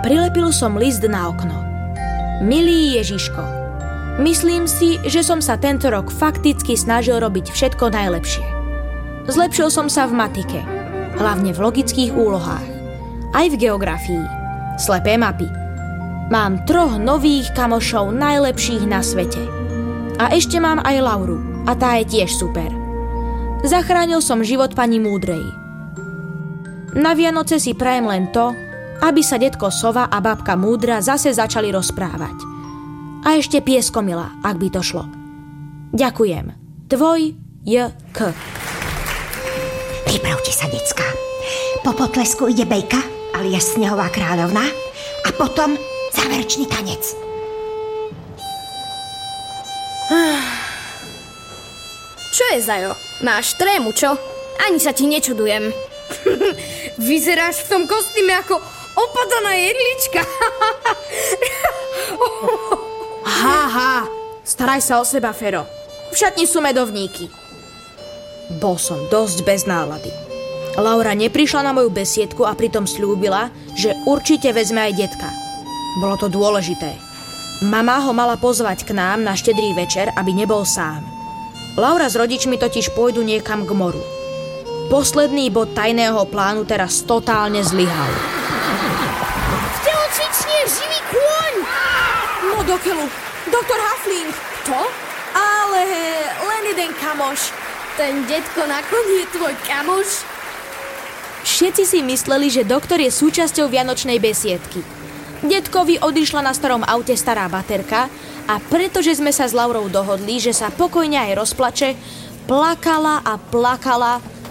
Prilepil som list na okno. Milý Ježiško, myslím si, že som sa tento rok fakticky snažil robiť všetko najlepšie. Zlepšil som sa v matike, hlavne v logických úlohách, aj v geografii, slepé mapy. Mám 3 nových kamošov najlepších na svete. A ešte mám aj Lauru, a tá je tiež super. Zachránil som život pani Múdrej. Na Vianoce si prajem len to, aby sa detko Sova a babka Múdra zase začali rozprávať. A ešte pieskomila, ak by to šlo. Ďakujem. Tvoj J.K. Pripravte sa, decká. Po potlesku ide Bejka, alias Snehová kráľovna, a potom záverečný tanec. Čo je, Zajo? Máš trému, čo? Ani sa ti nečudujem. Vyzeráš v tom kostýme ako opadaná jedlička. Haha, staraj sa o seba, Fero. V šatni sú medovníky. Bol som dosť bez nálady. Laura neprišla na moju besiedku a pritom sľúbila, že určite vezme aj detka. Bolo to dôležité. Mama ho mala pozvať k nám na štedrý večer, aby nebol sám. Laura s rodičmi totiž pôjdu niekam k moru. Posledný bod tajného plánu teraz totálne zlyhal. V telocvični je živý kôň! No dokeľu, doktor Hafling. Kto? Ale len jeden kamoš. Ten detko na koni je tvoj kamoš? Všetci si mysleli, že doktor je súčasťou vianočnej besiedky. Detkovi odišla na starom aute stará baterka a pretože sme sa s Laurou dohodli, že sa pokojne aj rozplače, plakala a plakala,